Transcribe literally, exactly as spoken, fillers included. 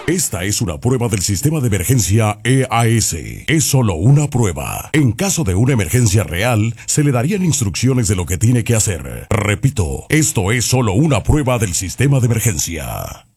Esta es una prueba del sistema de emergencia E A S. Es solo una prueba. En caso de una emergencia real, se le darían instrucciones de lo que tiene que hacer. Repito, esto es solo una prueba del sistema de emergencia.